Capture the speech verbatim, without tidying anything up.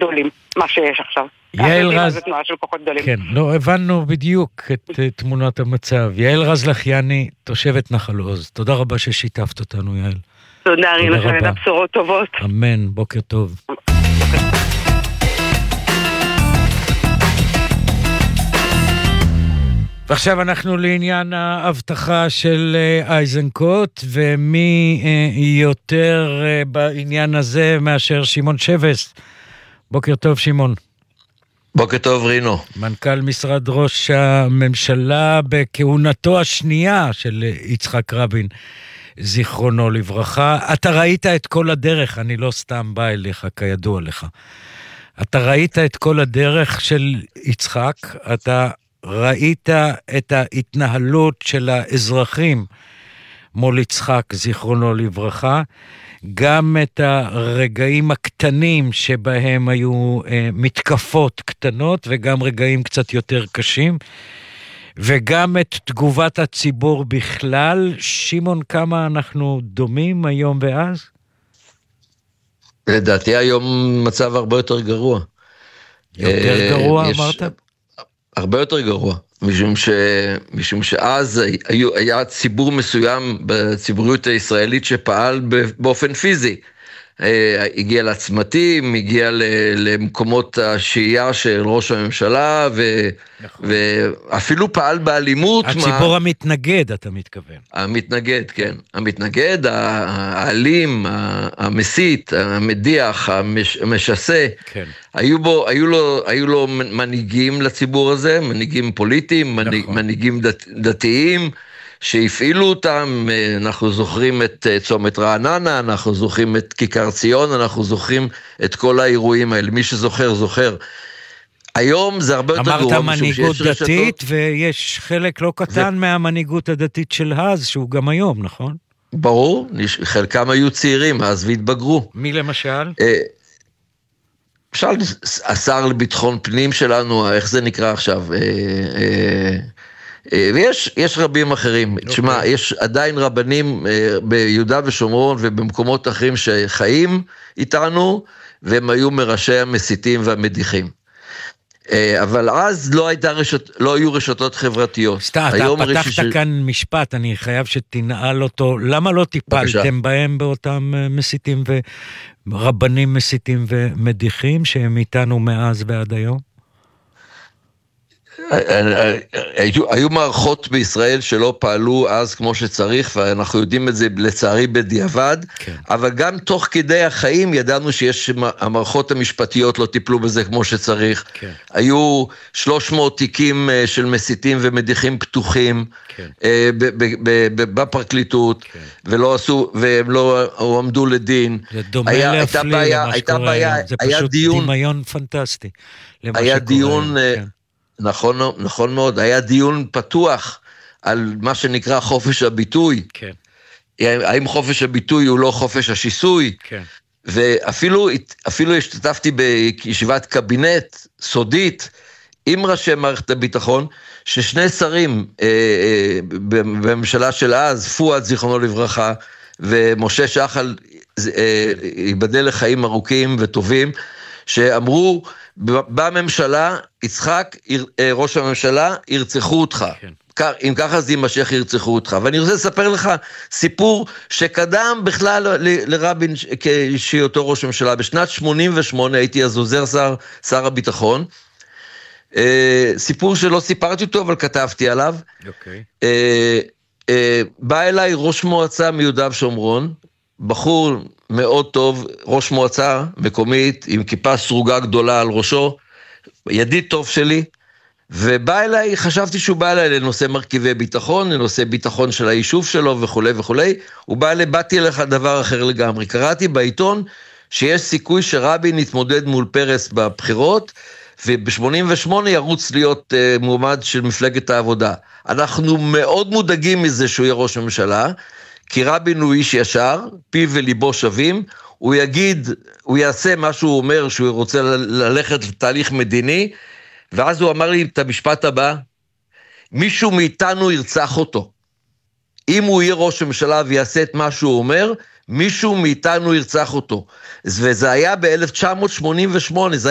גדולים, מה שיש עכשיו. יעל רז... זה תנועה של כוחות גדולים. כן, לא הבנו בדיוק את תמונת המצב. יעל רז לחיאני, תושבת נחל עוז. תודה רבה ששיתפת אותנו, יעל. תודה, רינה, שנדע בשורות טובות. אמן, בוקר טוב. ועכשיו אנחנו לעניין ההבטחה של אייזנקוט, ומי יותר בעניין הזה מאשר שמעון שבס. בוקר טוב, שמעון. בוקר טוב, רינו. מנכ"ל משרד ראש הממשלה בכהונתו השנייה של יצחק רבין, זיכרונו לברכה. אתה ראית את כל הדרך, אני לא סתם בא אליך, כידוע לך. אתה ראית את כל הדרך של יצחק, אתה ראית את ההתנהלות של האזרחים מול יצחק, זיכרונו לברכה, גם את הרגעים הקטנים שבהם היו אה, מתקפות קטנות, וגם רגעים קצת יותר קשים, וגם את תגובת הציבור בכלל. שמעון, כמה אנחנו דומים היום ואז? לדעתי היום מצב הרבה יותר גרוע. יותר גרוע, יש... אמרת? הרבה יותר גרוע, משום, ש... משום שאז היה, היה ציבור מסוים בציבוריות הישראלית שפעל באופן פיזי. הגיע לצמתים, הגיע למקומות השהייה של ראש הממשלה, ו... ואפילו פעל באלימות. הציבור מה... המתנגד, אתה מתכוון. המתנגד, כן. המתנגד, האלים, המסית, המדיח, המשסה. כן. היו בו, היו לו, היו לו מנהיגים לציבור הזה, מנהיגים פוליטיים, מנהיג, נכון. מנהיגים דת, דתיים, שהפעילו אותם. אנחנו זוכרים את צומת רעננה, אנחנו זוכרים את כיכר ציון, אנחנו זוכרים את כל האירועים האלה. מי שזוכר, זוכר. היום זה הרבה יותר גרוע. אמרת מנהיגות דתית, רשתות... ויש חלק לא קטן ו... מהמנהיגות הדתית של אז, שהוא גם היום, נכון? ברור, חלקם היו צעירים אז והתבגרו. מי למשל? למשל, השר לביטחון פנים שלנו, איך זה נקרא עכשיו? ויש יש רבים אחרים. Okay. תשמע, יש עדיין רבנים ביהודה ושומרון ובמקומות אחרים שחיים איתנו, והם היו מראשי המסיתים והמדיחים. אבל אז לא הייתה רשת, לא היו רשתות חברתיות. סתם, אתה פתחת ש... כאן משפט, אני חייב שתנעל אותו. למה לא טיפלתם בבקשה. בהם באותם מסיתים ורבנים מסיתים ומדיחים שהם איתנו מאז ועד היום? היו, היו מערכות בישראל שלא פעלו אז כמו שצריך, ואנחנו יודעים את זה לצערי בדיעבד, כן. אבל גם תוך כדי החיים ידענו שיש המערכות המשפטיות לא טיפלו בזה כמו שצריך. כן. היו שלוש מאות תיקים של מסיתים ומדיחים פתוחים, כן. בפרקליטות, כן. ולא עשו, והם לא עמדו לדין. זה דומה היה, להפליא למה שקורה היום, זה פשוט דיון, דמיון פנטסטי. היה דיון... כן. נכון, נכון מאוד, היה דיון פתוח על מה שנקרא חופש הביטוי. כן. האם חופש הביטוי הוא לא חופש השיסוי? כן. ואפילו אפילו השתתפתי בישיבת קבינט סודית עם ראשי מערכת הביטחון, ששני שרים אה, אה, בממשלה של אז, פואד זיכרונו לברכה, ומשה שחל, אה, ייבדל לחיים ארוכים וטובים, שאמרו, בממשלה, יצחק, ראש הממשלה, ירצחו אותך. כן. אם ככה זה יימשך, ירצחו אותך. ואני רוצה לספר לך סיפור שקדם בכלל לרבין כשהיותו ראש הממשלה. בשנת שמונים ושמונה הייתי אז עוזר שר, שר הביטחון. סיפור שלא סיפרתי אותו, אבל כתבתי עליו. אוקיי. בא אליי ראש מועצה מיהודה ושומרון, בחור מאוד טוב, ראש מועצה מקומית, עם כיפה סרוגה גדולה על ראשו, ידיד טוב שלי, ובא אליי, חשבתי שהוא בא אליי לנושא מרכיבי ביטחון, לנושא ביטחון של היישוב שלו וכו' וכו', הוא בא אליי, באתי אליך דבר אחר לגמרי, קראתי בעיתון שיש סיכוי שרבין יתמודד מול פרס בבחירות, וב-שמונים ושמונה ירוץ להיות uh, מועמד של מפלגת העבודה. אנחנו מאוד מודאגים מזה שהוא יהיה ראש הממשלה, כי רבין הוא איש ישר, פיו וליבו שווים, הוא יגיד, הוא יעשה מה שהוא אומר, שהוא רוצה ללכת לתהליך מדיני, ואז הוא אמר לי את המשפט הבא, מישהו מאיתנו ירצח אותו. אם הוא יהיה ראש הממשלה ויעשה את מה שהוא אומר, מישהו מאיתנו ירצח אותו. וזה היה ב-אלף תשע מאות שמונים ושמונה, זה